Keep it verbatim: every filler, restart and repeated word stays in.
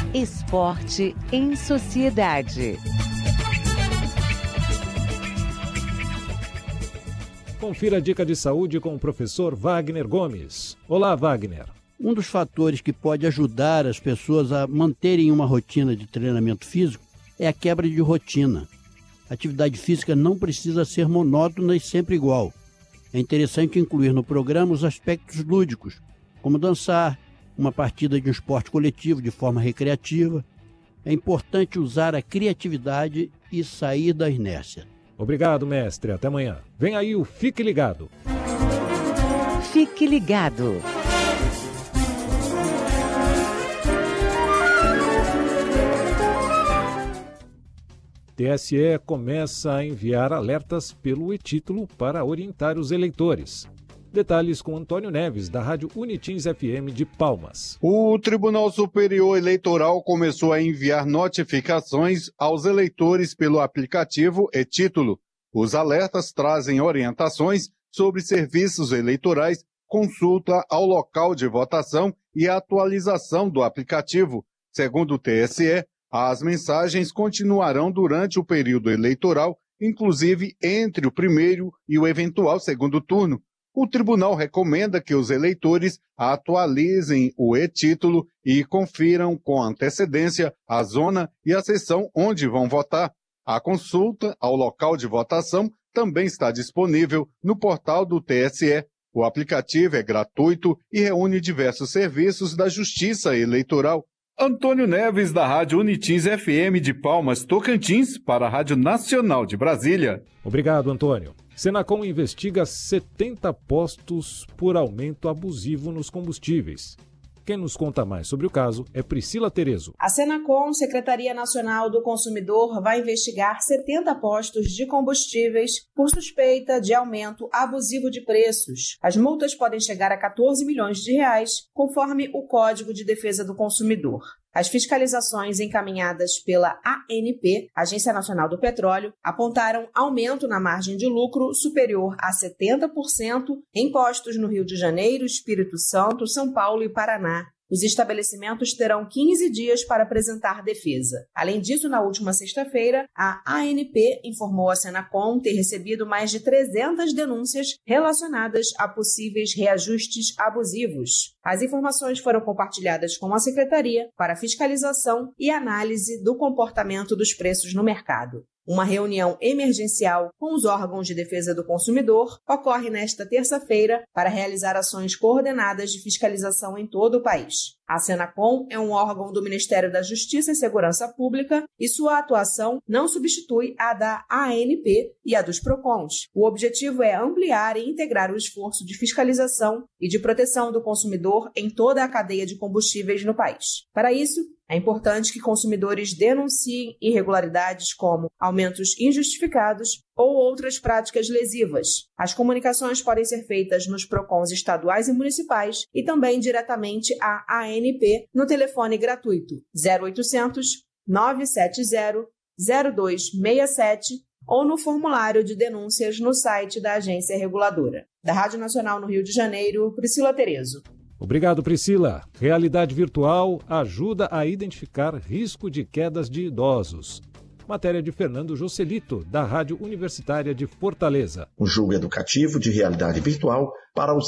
Esporte em Sociedade. Confira a dica de saúde com o professor Wagner Gomes. Olá, Wagner. Um dos fatores que pode ajudar as pessoas a manterem uma rotina de treinamento físico é a quebra de rotina. A atividade física não precisa ser monótona e sempre igual. É interessante incluir no programa os aspectos lúdicos, como dançar, uma partida de um esporte coletivo de forma recreativa. É importante usar a criatividade e sair da inércia. Obrigado, mestre. Até amanhã. Vem aí o Fique Ligado. Fique Ligado. T S E começa a enviar alertas pelo e-título para orientar os eleitores. Detalhes com Antônio Neves, da Rádio Unitins F M de Palmas. O Tribunal Superior Eleitoral começou a enviar notificações aos eleitores pelo aplicativo e-título. Os alertas trazem orientações sobre serviços eleitorais, consulta ao local de votação e atualização do aplicativo. Segundo o T S E, as mensagens continuarão durante o período eleitoral, inclusive entre o primeiro e o eventual segundo turno. O tribunal recomenda que os eleitores atualizem o e-título e confiram com antecedência a zona e a seção onde vão votar. A consulta ao local de votação também está disponível no portal do T S E. O aplicativo é gratuito e reúne diversos serviços da Justiça Eleitoral. Antônio Neves, da Rádio Unitins F M de Palmas, Tocantins, para a Rádio Nacional de Brasília. Obrigado, Antônio. Senacom investiga setenta postos por aumento abusivo nos combustíveis. Quem nos conta mais sobre o caso é Priscila Terezo. A Senacom, Secretaria Nacional do Consumidor, vai investigar setenta postos de combustíveis por suspeita de aumento abusivo de preços. As multas podem chegar a quatorze milhões de reais, conforme o Código de Defesa do Consumidor. As fiscalizações encaminhadas pela A N P, Agência Nacional do Petróleo, apontaram aumento na margem de lucro superior a setenta por cento em postos no Rio de Janeiro, Espírito Santo, São Paulo e Paraná. Os estabelecimentos terão quinze dias para apresentar defesa. Além disso, na última sexta-feira, a A N P informou à Senacom ter recebido mais de trezentas denúncias relacionadas a possíveis reajustes abusivos. As informações foram compartilhadas com a Secretaria para fiscalização e análise do comportamento dos preços no mercado. Uma reunião emergencial com os órgãos de defesa do consumidor ocorre nesta terça-feira para realizar ações coordenadas de fiscalização em todo o país. A Senacom é um órgão do Ministério da Justiça e Segurança Pública e sua atuação não substitui a da A N P e a dos PROCONs. O objetivo é ampliar e integrar o esforço de fiscalização e de proteção do consumidor em toda a cadeia de combustíveis no país. Para isso, é importante que consumidores denunciem irregularidades como aumentos injustificados ou outras práticas lesivas. As comunicações podem ser feitas nos PROCONs estaduais e municipais e também diretamente à A N P no telefone gratuito zero oitocentos, nove sete zero, zero dois seis sete ou no formulário de denúncias no site da agência reguladora. Da Rádio Nacional no Rio de Janeiro, Priscila Terezo. Obrigado, Priscila. Realidade virtual ajuda a identificar risco de quedas de idosos. Matéria de Fernando Joselito, da Rádio Universitária de Fortaleza. Um jogo educativo de realidade virtual para o